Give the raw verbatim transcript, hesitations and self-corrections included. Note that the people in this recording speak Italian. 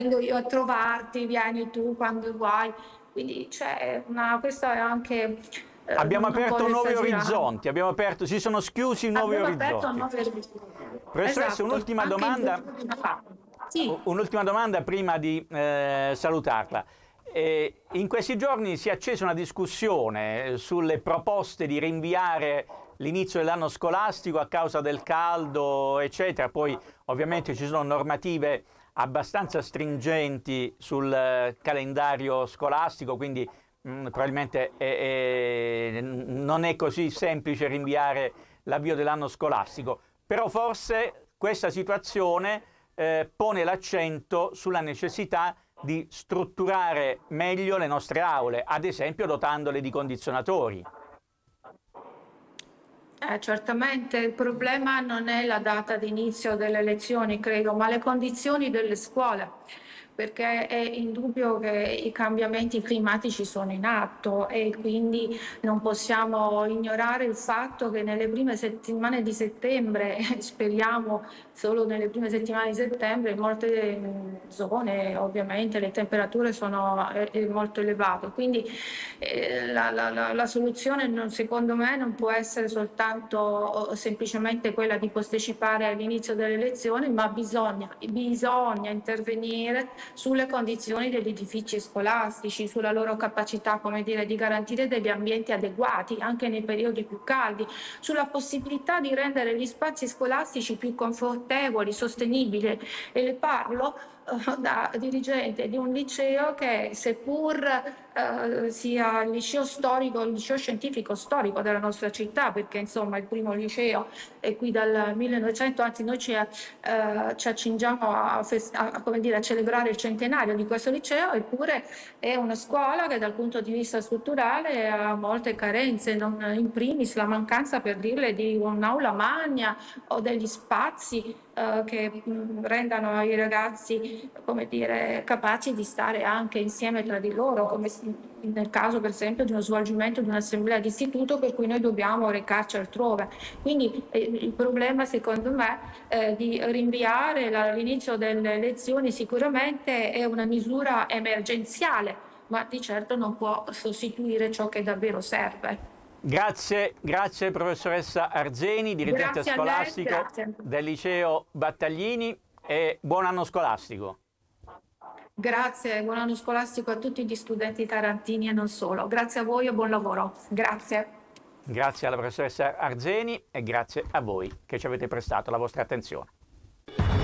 vengo io a trovarti, vieni tu quando vuoi. Quindi c'è una, questo è anche... eh, Abbiamo non aperto voglio nuovi esagerare. orizzonti, abbiamo aperto, si sono schiusi nuovi Abbiamo aperto orizzonti. nuovi orizzonti. Professoressa, Esatto, un'ultima anche in domanda, cultura fa. Sì. un'ultima domanda prima di eh, salutarla. Eh, in questi giorni si è accesa una discussione sulle proposte di rinviare l'inizio dell'anno scolastico a causa del caldo, eccetera. Poi ovviamente ci sono normative abbastanza stringenti sul eh, calendario scolastico, quindi mh, probabilmente è, è, non è così semplice rinviare l'avvio dell'anno scolastico. Però forse questa situazione eh, pone l'accento sulla necessità di strutturare meglio le nostre aule, ad esempio dotandole di condizionatori. Eh, certamente il problema non è la data di inizio delle lezioni, credo, ma le condizioni delle scuole, perché è indubbio che i cambiamenti climatici sono in atto e quindi non possiamo ignorare il fatto che nelle prime settimane di settembre, speriamo solo nelle prime settimane di settembre, in molte zone ovviamente le temperature sono eh, molto elevate. Quindi eh, la, la, la, la soluzione non, secondo me non può essere soltanto semplicemente quella di postecipare l'inizio delle lezioni, ma bisogna, bisogna intervenire sulle condizioni degli edifici scolastici, sulla loro capacità, come dire, di garantire degli ambienti adeguati anche nei periodi più caldi, sulla possibilità di rendere gli spazi scolastici più confortevoli, sostenibili. E le parlo eh, da dirigente di un liceo che, seppur eh, sia il liceo storico, il liceo scientifico storico della nostra città, perché insomma il primo liceo è qui dal millenovecento, anzi noi ci, eh, ci accingiamo a, a, come dire, a celebrare il centenario di questo liceo, eppure è una scuola che dal punto di vista strutturale ha molte carenze, non in primis la mancanza, per dirle, di un'aula magna o degli spazi eh, che mh, rendano i ragazzi, come dire, capaci di stare anche insieme tra di loro, come nel caso per esempio di uno svolgimento di un'assemblea di istituto per cui noi dobbiamo recarci altrove. Quindi eh, il problema secondo me eh, di rinviare la, l'inizio delle lezioni sicuramente è una misura emergenziale, ma di certo non può sostituire ciò che davvero serve. Grazie, grazie professoressa Arzeni, dirigente Grazie a lei, scolastico grazie. del liceo Battaglini, e buon anno scolastico. Grazie, buon anno scolastico a tutti gli studenti tarantini e non solo. Grazie a voi e buon lavoro. Grazie. Grazie alla professoressa Arzeni e grazie a voi che ci avete prestato la vostra attenzione.